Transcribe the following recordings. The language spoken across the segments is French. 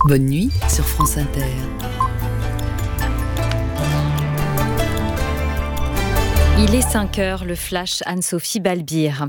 Bonne nuit sur France Inter. Il est 5h, le flash Anne-Sophie Balbir.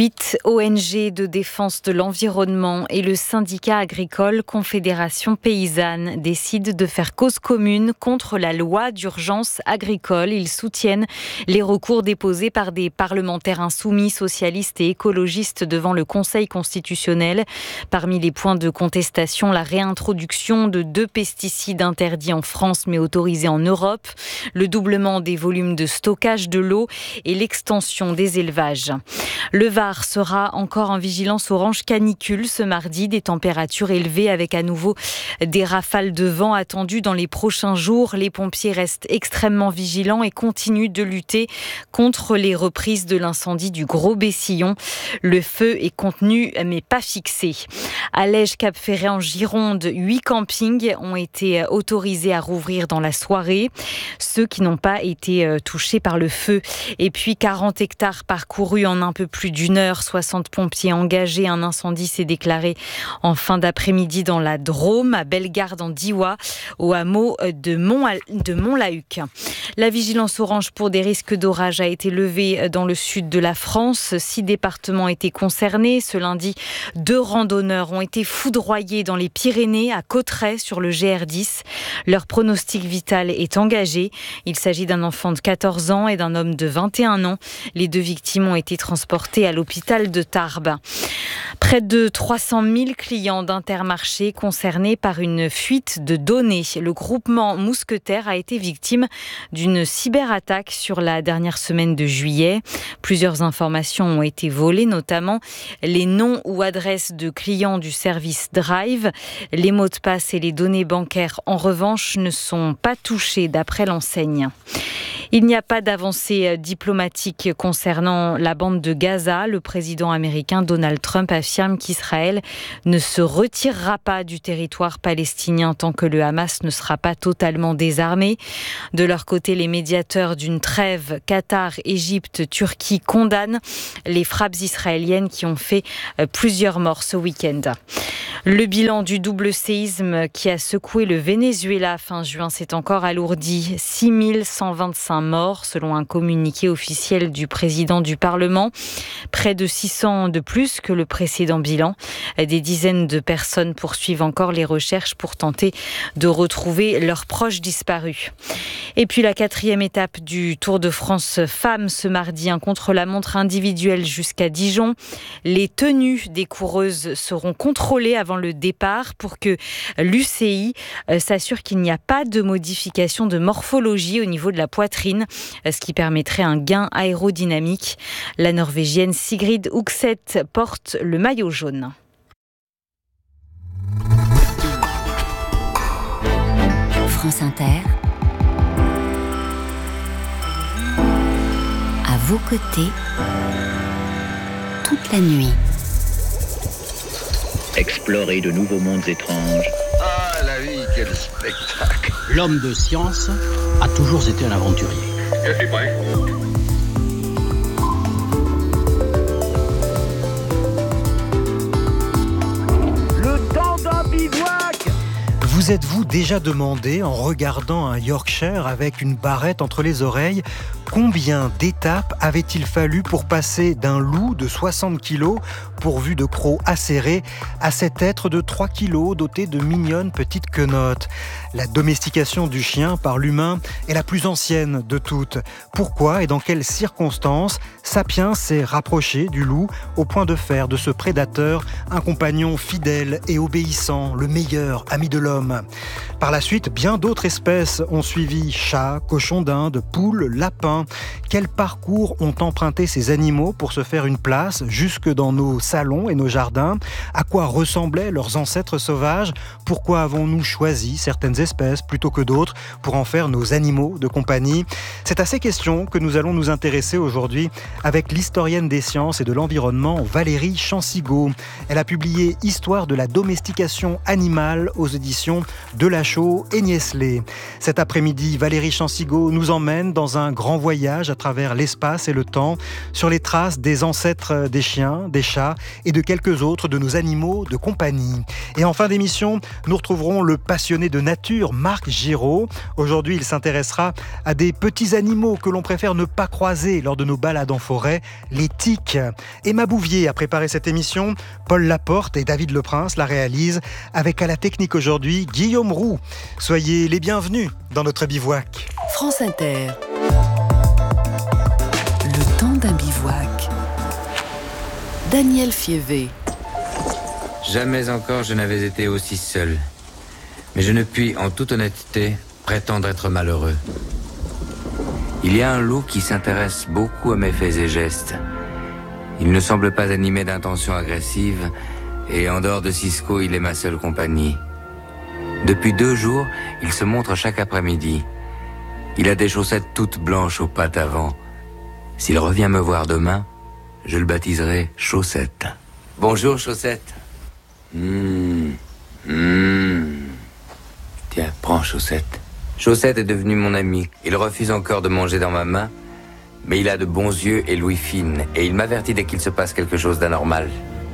8 ONG de défense de l'environnement et le syndicat agricole Confédération Paysanne décident de faire cause commune contre la loi d'urgence agricole. Ils soutiennent les recours déposés par des parlementaires insoumis, socialistes et écologistes devant le Conseil constitutionnel. Parmi les points de contestation, la réintroduction de 2 pesticides interdits en France mais autorisés en Europe, le doublement des volumes de stockage de l'eau et l'extension des élevages. Le Var sera encore en vigilance orange canicule ce mardi, des températures élevées avec à nouveau des rafales de vent attendues dans les prochains jours. Les pompiers restent extrêmement vigilants et continuent de lutter contre les reprises de l'incendie du Gros Bessillon. Le feu est contenu mais pas fixé. À Lège-Cap-Ferret en Gironde, 8 campings ont été autorisés à rouvrir dans la soirée. Ceux qui n'ont pas été touchés par le feu. Et puis 40 hectares parcourus en un peu plus d'une heure, 60 pompiers engagés. Un incendie s'est déclaré en fin d'après-midi dans la Drôme, à Bellegarde en Diois, au hameau de Montlahuc. La vigilance orange pour des risques d'orage a été levée dans le sud de la France. 6 départements étaient concernés. Ce lundi, 2 randonneurs ont été foudroyés dans les Pyrénées, à Cauterets, sur le GR10. Leur pronostic vital est engagé. Il s'agit d'un enfant de 14 ans et d'un homme de 21 ans. Les 2 victimes ont été transportées à l'hôpital de Tarbes. Près de 300 000 clients d'Intermarché concernés par une fuite de données. Le groupement Mousquetaire a été victime d'une cyberattaque sur la dernière semaine de juillet. Plusieurs informations ont été volées, notamment les noms ou adresses de clients du service Drive. Les mots de passe et les données bancaires, en revanche, ne sont pas touchés d'après l'enseigne. Il n'y a pas d'avancée diplomatique concernant la bande de Gaza. Le président américain Donald Trump affirme qu'Israël ne se retirera pas du territoire palestinien tant que le Hamas ne sera pas totalement désarmé. De leur côté, les médiateurs d'une trêve, Qatar, Égypte, Turquie, condamnent les frappes israéliennes qui ont fait plusieurs morts ce week-end. Le bilan du double séisme qui a secoué le Venezuela fin juin s'est encore alourdi. 6125 morts selon un communiqué officiel du président du Parlement. Près de 600 de plus que le précédent bilan. Des dizaines de personnes poursuivent encore les recherches pour tenter de retrouver leurs proches disparus. Et puis la 4e étape du Tour de France femmes ce mardi, un contre-la-montre individuel jusqu'à Dijon. Les tenues des coureuses seront contrôlées avant le départ pour que l'UCI s'assure qu'il n'y a pas de modification de morphologie au niveau de la poitrine, ce qui permettrait un gain aérodynamique. La Norvégienne Sigrid Ugset porte le maillot jaune. France Inter, à vos côtés, toute la nuit. Explorer de nouveaux mondes étranges. Ah, la vie, quel spectacle! L'homme de science a toujours été un aventurier. Je suis prêt. Le temps d'un bivouac! Vous êtes-vous déjà demandé, en regardant un Yorkshire avec une barrette entre les oreilles, combien d'étapes avait-il fallu pour passer d'un loup de 60 kilos, pourvu de crocs acérés, à cet être de 3 kilos doté de mignonnes petites quenottes? La domestication du chien par l'humain est la plus ancienne de toutes. Pourquoi et dans quelles circonstances Sapiens s'est rapproché du loup au point de faire de ce prédateur un compagnon fidèle et obéissant, le meilleur ami de l'homme? Par la suite, bien d'autres espèces ont suivi: chats, cochons d'Inde, poules, lapins. Quels parcours ont emprunté ces animaux pour se faire une place jusque dans nos salons et nos jardins? À quoi ressemblaient leurs ancêtres sauvages? Pourquoi avons-nous choisi certaines espèces plutôt que d'autres pour en faire nos animaux de compagnie? C'est à ces questions que nous allons nous intéresser aujourd'hui avec l'historienne des sciences et de l'environnement Valérie Chansigaud. Elle a publié Histoire de la domestication animale aux éditions de la Lachaud et Nieslé. Cet après-midi, Valérie Chansigo nous emmène dans un grand voyage à travers l'espace et le temps, sur les traces des ancêtres des chiens, des chats et de quelques autres de nos animaux de compagnie. Et en fin d'émission, nous retrouverons le passionné de nature, Marc Giraud. Aujourd'hui, il s'intéressera à des petits animaux que l'on préfère ne pas croiser lors de nos balades en forêt, les tiques. Emma Bouvier a préparé cette émission, Paul Laporte et David Leprince la réalisent, avec à la technique aujourd'hui Guillaume Roux. Soyez les bienvenus dans notre bivouac. France Inter. Le temps d'un bivouac. Daniel Fievé. Jamais encore je n'avais été aussi seul. Mais je ne puis, en toute honnêteté, prétendre être malheureux. Il y a un loup qui s'intéresse beaucoup à mes faits et gestes. Il ne semble pas animé d'intentions agressives, et en dehors de Cisco, il est ma seule compagnie. Depuis 2 jours, il se montre chaque après-midi. Il a des chaussettes toutes blanches aux pattes avant. S'il revient me voir demain, je le baptiserai Chaussette. Bonjour, Chaussette. Tiens, prends Chaussette. Chaussette est devenu mon ami. Il refuse encore de manger dans ma main, mais il a de bons yeux et l'ouïe fine, et il m'avertit dès qu'il se passe quelque chose d'anormal.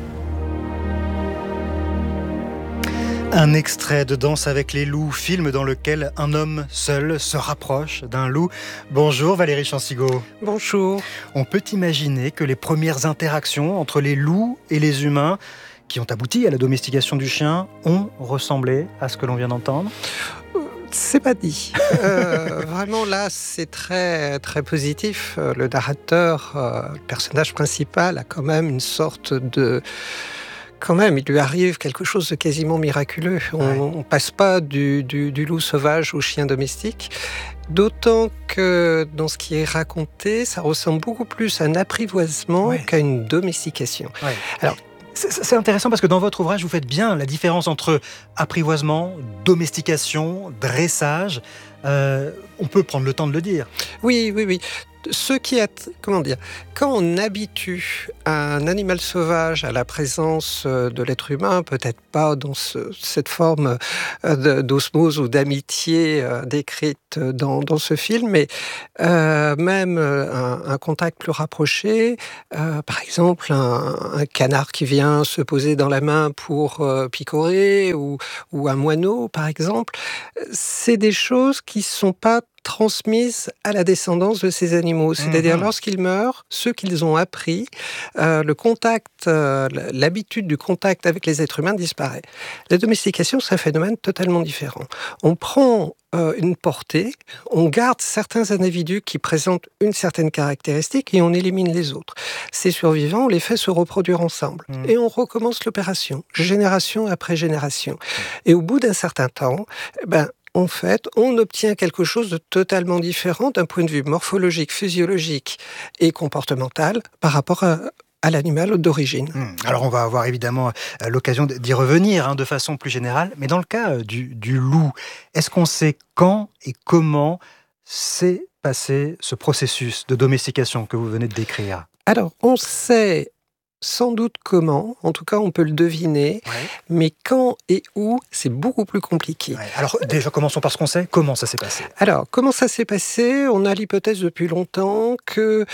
Un extrait de Danse avec les loups, film dans lequel un homme seul se rapproche d'un loup. Bonjour Valérie Chansigo. Bonjour. On peut imaginer que les premières interactions entre les loups et les humains, qui ont abouti à la domestication du chien, ont ressemblé à ce que l'on vient d'entendre ? C'est pas dit. Vraiment là, c'est très très positif. Le narrateur, le personnage principal, a quand même une sorte de... Quand même, il lui arrive quelque chose de quasiment miraculeux. On ne passe pas du loup sauvage au chien domestique. D'autant que dans ce qui est raconté, ça ressemble beaucoup plus à un apprivoisement qu'à une domestication. Ouais. Alors, c'est intéressant parce que dans votre ouvrage, vous faites bien la différence entre apprivoisement, domestication, dressage. On peut prendre le temps de le dire. Oui. Ce qui est, quand on habitue un animal sauvage à la présence de l'être humain, peut-être pas dans cette forme d'osmose ou d'amitié décrite dans ce film, mais même un contact plus rapproché, par exemple un canard qui vient se poser dans la main pour picorer, ou un moineau, par exemple, c'est des choses qui ne sont pas transmises à la descendance de ces animaux. C'est-à-dire, lorsqu'ils meurent, ceux qu'ils ont appris, le contact, l'habitude du contact avec les êtres humains disparaît. La domestication, c'est un phénomène totalement différent. On prend une portée, on garde certains individus qui présentent une certaine caractéristique et on élimine les autres. Ces survivants, on les fait se reproduire ensemble. Et on recommence l'opération, génération après génération. Et au bout d'un certain temps, en fait, on obtient quelque chose de totalement différent d'un point de vue morphologique, physiologique et comportemental par rapport à l'animal d'origine. Alors on va avoir évidemment l'occasion d'y revenir de façon plus générale, mais dans le cas du loup, est-ce qu'on sait quand et comment s'est passé ce processus de domestication que vous venez de décrire ? Alors, on sait sans doute comment, en tout cas on peut le deviner, mais quand et où, c'est beaucoup plus compliqué. Alors déjà, commençons par ce qu'on sait. Comment ça s'est passé ? Alors, comment ça s'est passé ? On a l'hypothèse depuis longtemps que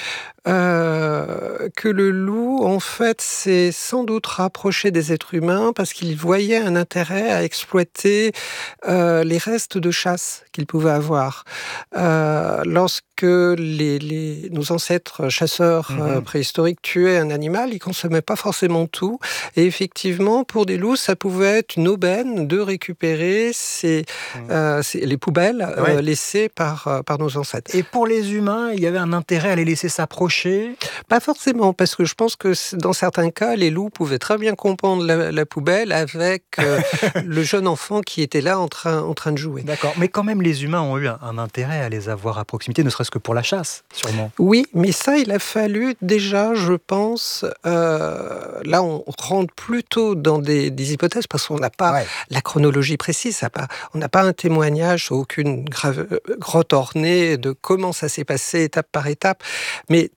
le loup, en fait, s'est sans doute rapproché des êtres humains parce qu'il voyait un intérêt à exploiter les restes de chasse qu'il pouvait avoir. Lorsque nos ancêtres chasseurs préhistoriques tuaient un animal, ils consommaient pas forcément tout. Et effectivement, pour des loups, ça pouvait être une aubaine de récupérer les poubelles laissées par nos ancêtres. Et pour les humains, il y avait un intérêt à les laisser s'approcher ? Pas forcément, parce que je pense que dans certains cas, les loups pouvaient très bien comprendre la poubelle avec le jeune enfant qui était là en train de jouer. D'accord, mais quand même les humains ont eu un intérêt à les avoir à proximité, ne serait-ce que pour la chasse, sûrement. Oui, mais ça, il a fallu déjà, je pense, là on rentre plutôt dans des hypothèses, parce qu'on n'a pas la chronologie précise, on n'a pas un témoignage, aucune grotte ornée de comment ça s'est passé étape par étape, mais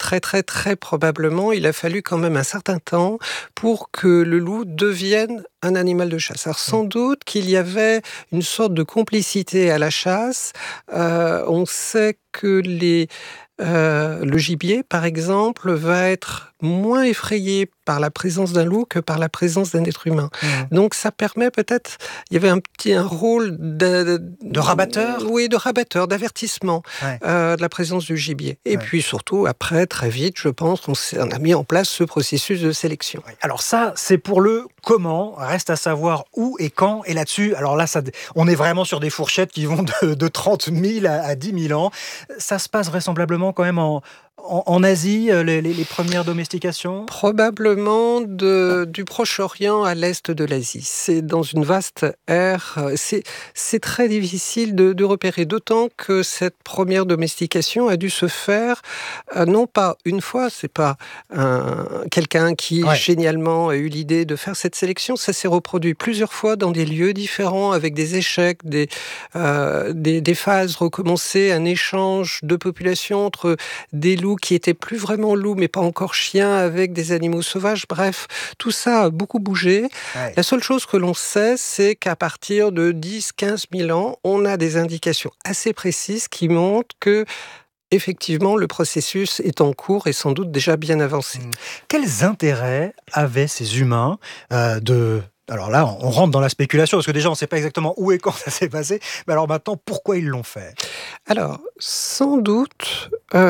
très très très probablement, il a fallu quand même un certain temps pour que le loup devienne un animal de chasse. Alors sans doute qu'il y avait une sorte de complicité à la chasse. On sait que le gibier, par exemple, va être moins effrayé par la présence d'un loup que par la présence d'un être humain. Donc ça permet peut-être, il y avait un rôle de rabatteur. Oui, de rabatteur, d'avertissement de la présence du gibier. Et puis surtout, après, très vite, je pense qu'on a mis en place ce processus de sélection. Alors ça, c'est pour le comment. Reste à savoir où et quand. Et là-dessus, alors là, on est vraiment sur des fourchettes qui vont de 30 000 à 10 000 ans. Ça se passe vraisemblablement quand même en Asie, les premières domestications ? Probablement du Proche-Orient à l'est de l'Asie. C'est dans une vaste aire. C'est très difficile de repérer, d'autant que cette première domestication a dû se faire non pas une fois, c'est pas quelqu'un qui génialement a eu l'idée de faire cette sélection, ça s'est reproduit plusieurs fois dans des lieux différents, avec des échecs, des phases recommencées, un échange de population entre des loups qui étaient plus vraiment loups, mais pas encore chiens, avec des animaux sauvages. Bref, tout ça a beaucoup bougé. La seule chose que l'on sait, c'est qu'à partir de 10-15 000 ans, on a des indications assez précises qui montrent que effectivement, le processus est en cours et sans doute déjà bien avancé. Quels intérêts avaient ces humains Alors là, on rentre dans la spéculation, parce que déjà, on ne sait pas exactement où et quand ça s'est passé. Mais alors maintenant, pourquoi ils l'ont fait ? Alors, sans doute,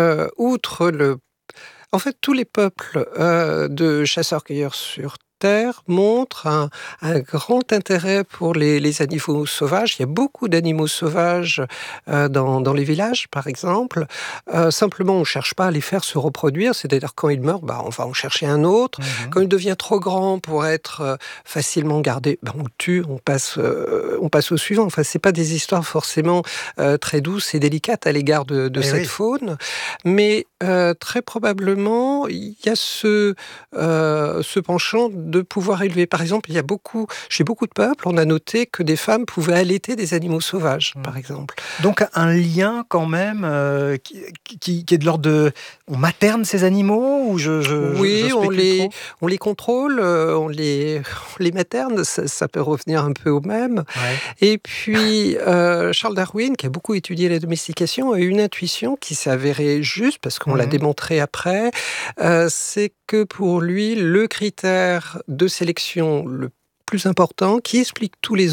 En fait, tous les peuples de chasseurs-cueilleurs sur Terre montrent un grand intérêt pour les animaux sauvages. Il y a beaucoup d'animaux sauvages dans les villages, par exemple. Simplement, on ne cherche pas à les faire se reproduire. C'est-à-dire, quand ils meurent, on va en chercher un autre. Quand il devient trop grand pour être facilement gardé, on le tue, on passe au suivant. Enfin, ce n'est pas des histoires forcément très douces et délicates à l'égard de cette faune. Mais très probablement, il y a ce penchant de pouvoir élever. Par exemple, chez beaucoup de peuples, on a noté que des femmes pouvaient allaiter des animaux sauvages, par exemple. Donc un lien quand même qui est de l'ordre de... On materne ces animaux ou Oui, on les contrôle, on les materne, ça peut revenir un peu au même. Et puis, Charles Darwin, qui a beaucoup étudié la domestication, a eu une intuition qui s'est avérée juste, parce qu'on l'a démontré après, c'est que pour lui, le critère de sélection le plus important, qui explique tous les